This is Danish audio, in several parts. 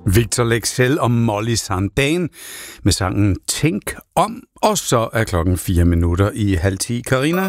Victor Leksell og Molly Sandén med sangen Tænk om, og så er klokken 9:04. Karina?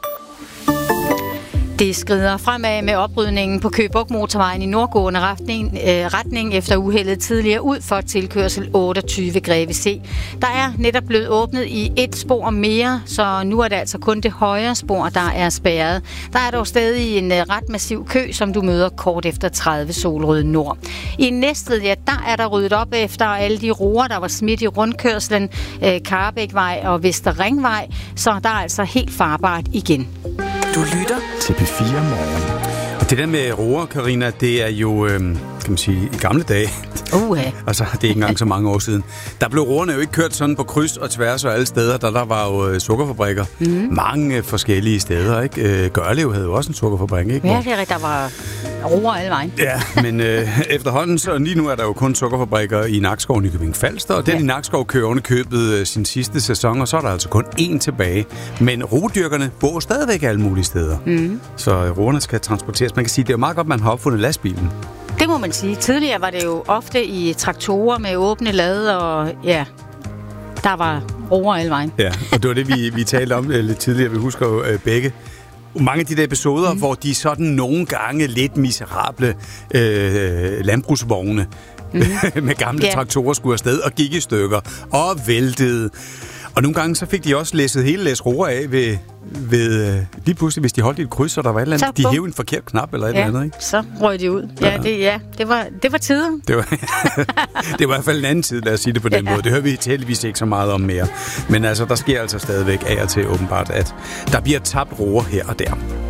Det skrider fremad med oprydningen på Køge Bugt Motorvejen i nordgående retning efter uheldet tidligere ud for tilkørsel 28 Greve C. Der er netop blevet åbnet i et spor mere, så nu er det altså kun det højre spor, der er spærret. Der er dog stadig en ret massiv kø, som du møder kort efter 30 Solrød Nord. I Næstved, ja, der er der ryddet op efter alle de roer, der var smidt i rundkørslen, Karrebækvej og Vesterringvej, så der er altså helt farbart igen. Du lytter til P4 Morgen. Og det der med roer, Karina, det er jo, kan man sige, i gamle dage. Altså, det er ikke engang så mange år siden. Der blev roerne jo ikke kørt sådan på kryds og tværs og alle steder, der var jo sukkerfabrikker. Mange forskellige steder, ikke? Gørlev havde jo også en sukkerfabrik, ikke? Ja, det er rigtigt. Der var roer alle vejen. Ja, men efterhånden, så lige nu er der jo kun sukkerfabrikker i Nakskov, Nykøbing Falster, og den i Nakskov kører ovenikøbet sin sidste sæson, og så er der altså kun én tilbage. Men roedyrkerne bor stadigvæk alle mulige steder. Så roerne skal transporteres. Man kan sige, det er jo meget godt, man har opfundet lastbilen. Det må man sige. Tidligere var det jo ofte i traktorer med åbne lade, og ja, der var roer alle vejen. Ja, og det var det, vi talte om lidt tidligere. Vi husker jo begge mange af de der episoder, hvor de sådan nogle gange lidt miserable landbrugsvogne med gamle traktorer skulle afsted og gik i stykker og væltede. Og nogle gange så fik de også læsset hele læs roer af ved lige pludselig, hvis de holdt i et kryds, og der var et eller andet, de hævde en forkert knap eller et eller andet, ikke? Så røg de ud. Det var tider. Det var i hvert fald en anden tid, lad os sige det på den måde. Det hører vi heldigvis ikke så meget om mere. Men altså, der sker altså stadigvæk af og til åbenbart, at der bliver tabt roer her og der.